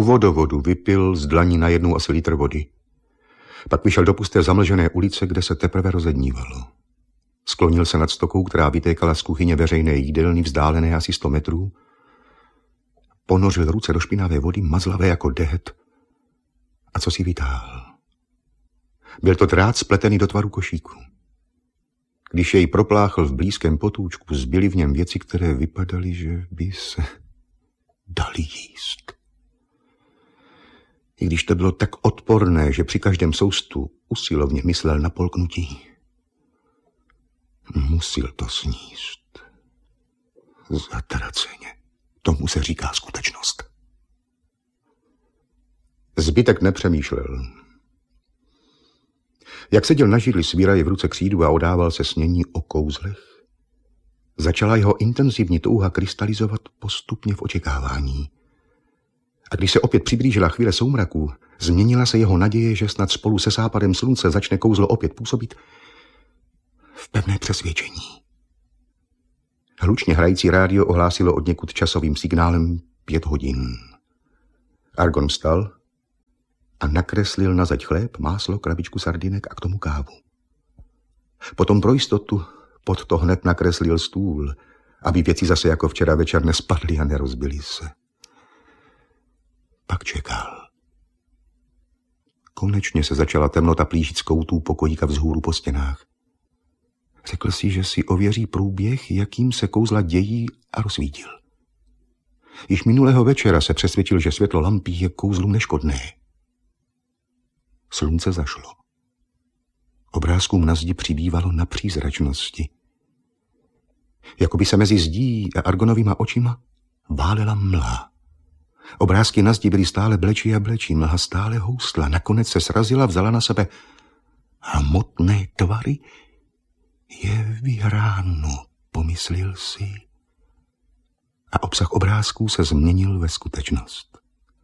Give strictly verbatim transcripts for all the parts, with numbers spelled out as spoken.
U vodovodu vypil z dlaní najednou asi litr vody. Pak vyšel do pusté zamlžené ulice, kde se teprve rozednívalo. Sklonil se nad stokou, která vytékala z kuchyně veřejné jídelny, vzdálené asi sto metrů. Ponořil ruce do špinavé vody, mazlavé jako dehet. A co si vytáhl? Byl to drát spletený do tvaru košíku. Když jej propláchl v blízkém potůčku, zbyly v něm věci, které vypadaly, že by se dali jíst. I když to bylo tak odporné, že při každém soustu usilovně myslel na polknutí, musil to sníst. Zatraceně. Tomu se říká skutečnost. Zbytek nepřemýšlel. Jak seděl na židli s výraji v ruce křídu a odával se snění o kouzlech, začala jeho intenzivní touha krystalizovat postupně v očekávání. A když se opět přiblížila chvíle soumraku, změnila se jeho naděje, že snad spolu se západem slunce začne kouzlo opět působit, v pevné přesvědčení. Hlučně hrající rádio ohlásilo odněkud časovým signálem pět hodin. Argon vstal a nakreslil na zeď chléb, máslo, krabičku sardinek a k tomu kávu. Potom pro jistotu pod to hned nakreslil stůl, aby věci zase jako včera večer nespadly a nerozbily se. Pak čekal. Konečně se začala temnota plížit z koutů pokojíka vzhůru po stěnách. Řekl si, že si ověří průběh, jakým se kouzla dějí, a rozsvítil. Již minulého večera se přesvědčil, že světlo lampí je kouzlům neškodné. Slunce zašlo. Obrázkům na zdi přibývalo na přízračnosti. Jakoby se mezi zdí a Argonovýma očima válela mlha. Obrázky na zdi byly stále blečí a blečí, mlha stále houstla. Nakonec se srazila, vzala na sebe hmotné tvary. Je vyhráno, pomyslel si. A obsah obrázků se změnil ve skutečnost.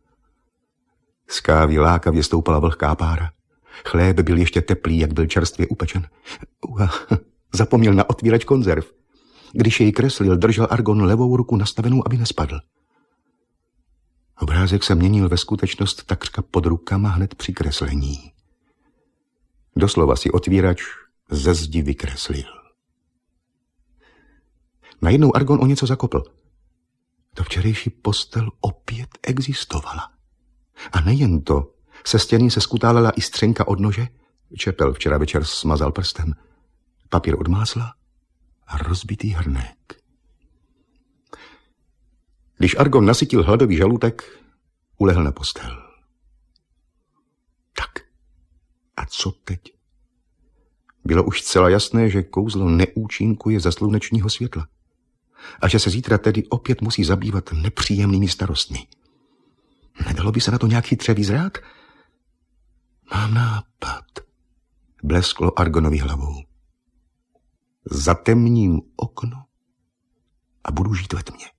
Z kávy lákavě stoupala vlhká pára. Chléb byl ještě teplý, jak byl čerstvě upečen. Uha, zapomněl na otvírač konzerv. Když jej kreslil, držel Argon levou ruku nastavenou, aby nespadl. Obrázek se měnil ve skutečnost takřka pod rukama hned při kreslení. Doslova si otvírač ze zdi vykreslil. Najednou Argon o něco zakopl. To včerejší postel opět existovala. A nejen to, se stěny se skutálela i střenka od nože, čepel včera večer smazal prstem, papír od másla a rozbitý hrnek. Když Argon nasytil hladový žaludek, ulehl na postel. Tak, a co teď? Bylo už zcela jasné, že kouzlo neúčinkuje za slunečního světla a že se zítra tedy opět musí zabývat nepříjemnými starostmi. Nedalo by se na to nějak chytře vyzrát? Mám nápad, blesklo Argonovi hlavou. Zatemním okno a budu žít ve tmě.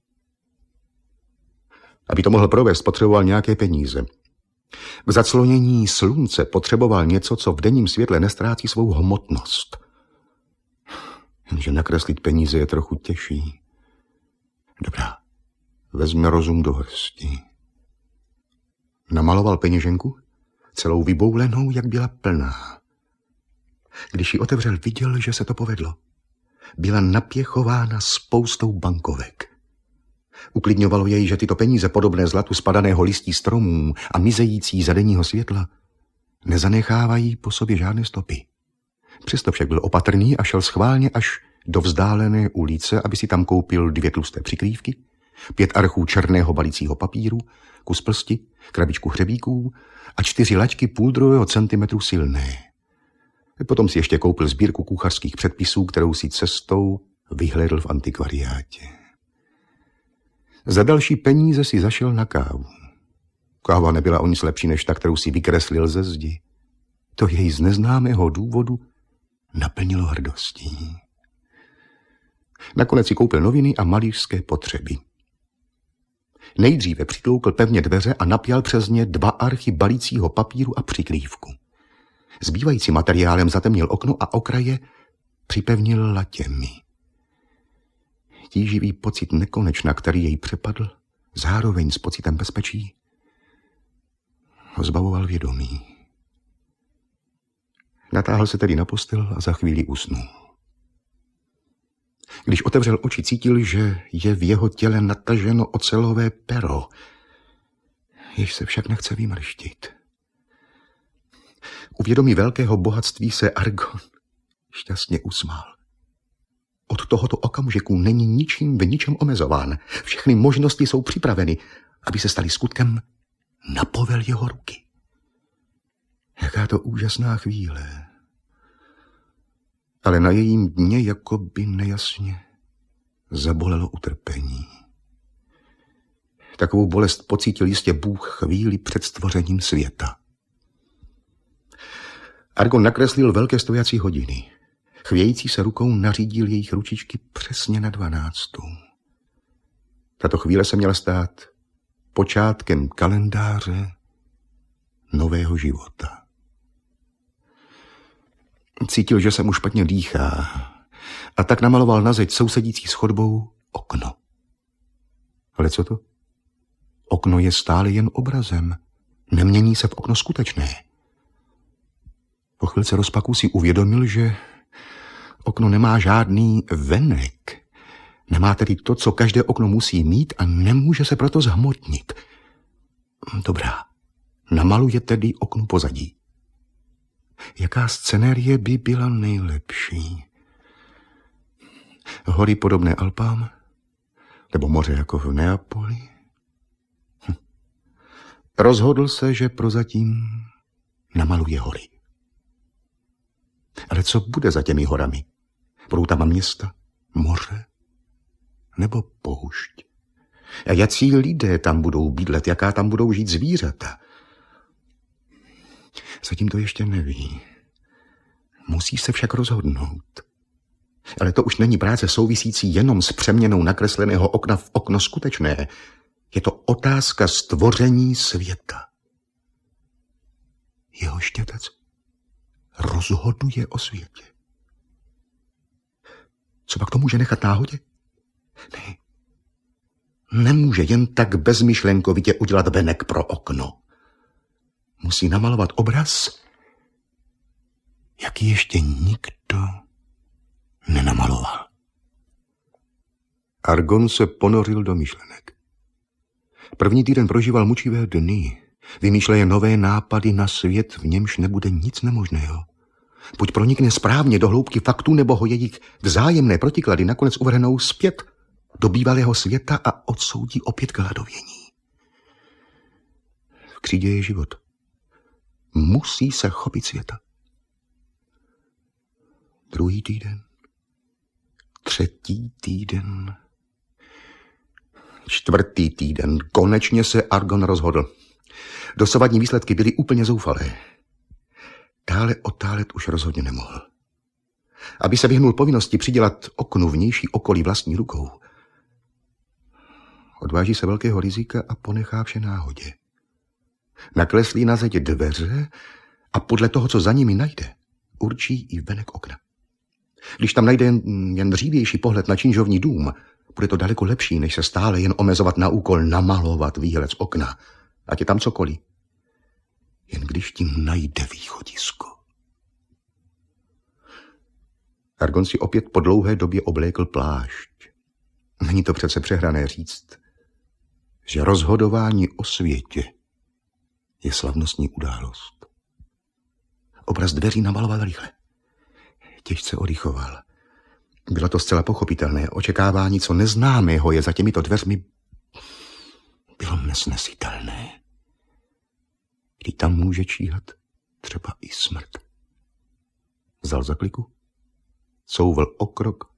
Aby to mohl provést, potřeboval nějaké peníze. K zaclonění slunce potřeboval něco, co v denním světle nestrácí svou hmotnost. Jenže nakreslit peníze je trochu těžší. Dobrá, vezme rozum do hrsti. Namaloval peněženku, celou vyboulenou, jak byla plná. Když ji otevřel, viděl, že se to povedlo. Byla napěchována spoustou bankovek. Uklidňovalo jej, že tyto peníze, podobné zlatu spadaného listí stromů a mizející za denního světla, nezanechávají po sobě žádné stopy. Přesto však byl opatrný a šel schválně až do vzdálené ulice, aby si tam koupil dvě tlusté přikrývky, pět archů černého balicího papíru, kus plsti, krabičku hřebíků a čtyři laťky půl druhého centimetru silné. Potom si ještě koupil sbírku kuchařských předpisů, kterou si cestou vyhlédl v antikvariátě. Za další peníze si zašel na kávu. Káva nebyla o nic lepší než ta, kterou si vykreslil ze zdi. To jej z neznámého důvodu naplnilo hrdostí. Nakonec si koupil noviny a malířské potřeby. Nejdříve přitloukl pevně dveře a napěl přes ně dva archy balícího papíru a přikrývku. Zbývající materiálem zatemnil okno a okraje připevnil latěmi. Tíživý pocit nekonečna, který jej přepadl, zároveň s pocitem bezpečí, ho zbavoval vědomí. Natáhl se tedy na postel a za chvíli usnul. Když otevřel oči, cítil, že je v jeho těle nataženo ocelové pero, jež se však nechce vymrštit. U vědomí velkého bohatství se Argon šťastně usmál. Od tohoto okamžiku není ničím v ničem omezován. Všechny možnosti jsou připraveny, aby se staly skutkem na povel jeho ruky. Jaká to úžasná chvíle. Ale na jejím dně jakoby nejasně zabolelo utrpení. Takovou bolest pocítil jistě Bůh chvíli před stvořením světa. Argon nakreslil velké stojací hodiny. Chvějící se rukou nařídil jejich ručičky přesně na dvanáctou. Tato chvíle se měla stát počátkem kalendáře nového života. Cítil, že se mu špatně dýchá, a tak namaloval na zeď sousedící s chodbou okno. Ale co to? Okno je stále jen obrazem. Nemění se v okno skutečné. Po chvilce rozpaku si uvědomil, že okno nemá žádný venek. Nemá tedy to, co každé okno musí mít, a nemůže se proto zhmotnit. Dobrá, namaluje tedy oknu pozadí. Jaká scenérie by byla nejlepší? Hory podobné Alpám? Nebo moře jako v Neapoli? Hm. Rozhodl se, že prozatím namaluje hory. Ale co bude za těmi horami? Budou tam města, moře nebo poušť? A jací lidé tam budou bydlet, jaká tam budou žít zvířata? Zatím to ještě neví. Musí se však rozhodnout. Ale to už není práce souvisící jenom s přeměnou nakresleného okna v okno skutečné. Je to otázka stvoření světa. Jeho štětec rozhoduje o světě. Co pak to může nechat náhodě? Ne. Nemůže jen tak bezmyšlenkovitě udělat venek pro okno. Musí namalovat obraz, jaký ještě nikdo nenamaloval. Argon se ponořil do myšlenek. První týden prožíval mučivé dny. Vymýšleje nové nápady na svět, v němž nebude nic nemožného. Buď pronikne správně do hloubky faktů, nebo ho jejich vzájemné protiklady nakonec uvrhnou zpět do bývalého světa a odsoudí opět k hladovění. V křídě je život. Musí se chopit světa. Druhý týden. Třetí týden. Čtvrtý týden. Konečně se Argon rozhodl. Dosavadní výsledky byly úplně zoufalé. Dále otálet už rozhodně nemohl. Aby se vyhnul povinnosti přidělat oknu vnější okolí vlastní rukou, odváží se velkého rizika a ponechá vše náhodě. Nakreslí na zeď dveře a podle toho, co za nimi najde, určí i venek okna. Když tam najde jen, jen dřívější pohled na činžovní dům, bude to daleko lepší, než se stále jen omezovat na úkol namalovat výhled z okna, ať je tam cokoliv. Jen když tím najde východisko. Argon si opět po dlouhé době oblékl plášť. Není to přece přehrané říct, že rozhodování o světě je slavnostní událost. Obraz dveří namaloval rychle. Těžce oddychoval. Bylo to zcela pochopitelné. Očekávání, co neznámého je za těmito dveřmi, bylo nesnesitelné. Kdy tam může číhat třeba i smrt. Vzal za kliku, couvl o krok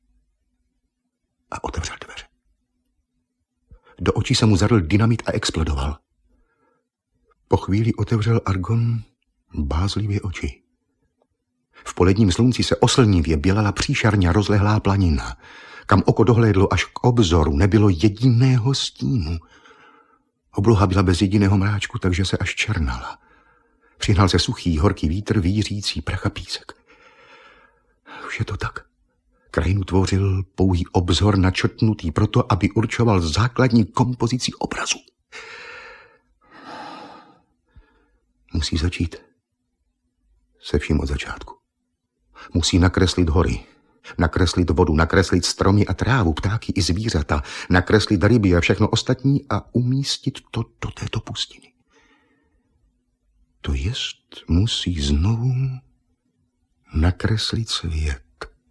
a otevřel dveře. Do očí se mu zarl dynamit a explodoval. Po chvíli otevřel Argon bázlivě oči. V poledním slunci se oslnivě bělala příšerně rozlehlá planina. Kam oko dohlédlo až k obzoru, nebylo jediného stínu. Obloha byla bez jediného mráčku, takže se až černala. Přihnal se suchý, horký vítr, vířící prach a písek. Už je to tak. Krajinu tvořil pouhý obzor načrtnutý proto, aby určoval základní kompozici obrazu. Musí začít se vším od začátku. Musí nakreslit hory, nakreslit vodu, nakreslit stromy a trávu, ptáky i zvířata, nakreslit ryby a všechno ostatní a umístit to do této pustiny. To jest, musí znovu nakreslit svět.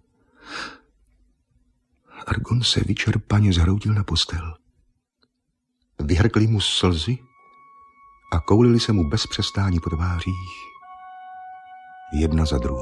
Argon se vyčerpaně zhroutil na postel. Vyhrkly mu slzy a koulily se mu bez přestání po tvářích jedna za druhou.